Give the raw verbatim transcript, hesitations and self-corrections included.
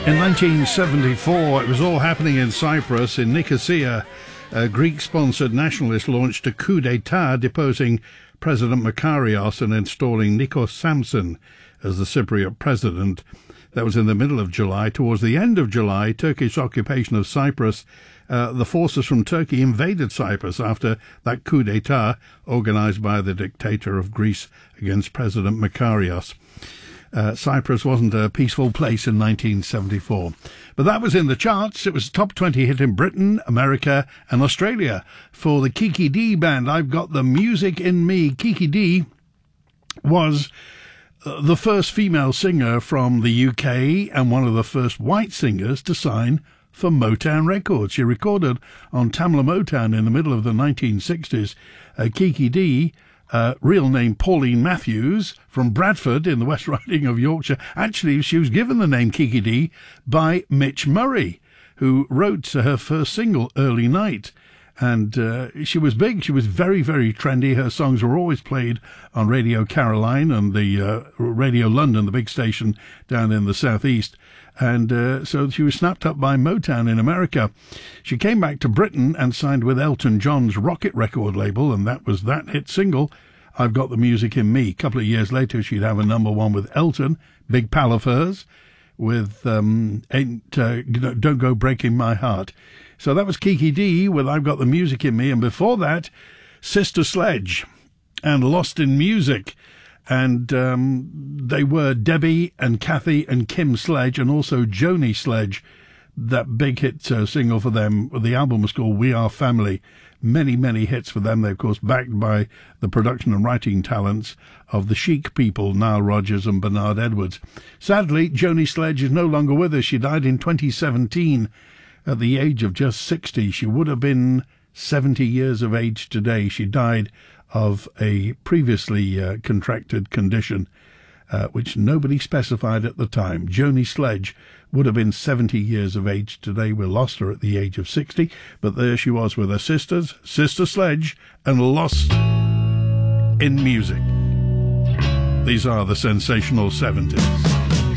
In nineteen seventy-four, it was all happening in Cyprus. In Nicosia, a Greek-sponsored nationalist launched a coup d'etat, deposing President Makarios and installing Nikos Samson as the Cypriot president. That was in the middle of July. Towards the end of July, Turkish occupation of Cyprus, uh, the forces from Turkey invaded Cyprus after that coup d'etat organised by the dictator of Greece against President Makarios. Uh, Cyprus wasn't a peaceful place in nineteen seventy-four. But that was in the charts. It was a top twenty hit in Britain, America and Australia. For the Kiki Dee band, I've Got the Music in Me. Kiki Dee was uh, the first female singer from the U K and one of the first white singers to sign for Motown Records. She recorded on Tamla Motown in the middle of the nineteen sixties. Uh, Kiki Dee, Uh, real name Pauline Matthews, from Bradford in the West Riding of Yorkshire. Actually, she was given the name Kiki Dee by Mitch Murray, who wrote her first single, Early Night. And uh, she was big. She was very, very trendy. Her songs were always played on Radio Caroline and the uh, Radio London, the big station down in the southeast. And uh, so she was snapped up by Motown in America. She came back to Britain and signed with Elton John's Rocket record label, and that was that hit single, I've Got the Music in Me. A couple of years later, she'd have a number one with Elton, big pal of hers, with um, Ain't, uh, Don't Go Breaking My Heart. So that was Kiki Dee with I've Got the Music in Me. And before that, Sister Sledge and Lost in Music. And um, they were Debbie and Kathy and Kim Sledge, and also Joni Sledge, that big hit uh, single for them. The album was called We Are Family. Many, many hits for them. They're, of course, backed by the production and writing talents of the Chic people, Nile Rodgers and Bernard Edwards. Sadly, Joni Sledge is no longer with us. She died in twenty seventeen at the age of just sixty. She would have been seventy years of age today. She died of a previously uh, contracted condition, uh, which nobody specified at the time. Joni Sledge would have been seventy years of age today. We lost her at the age of sixty, but there she was with her sisters, Sister Sledge, and Lost in Music. These are the sensational seventies.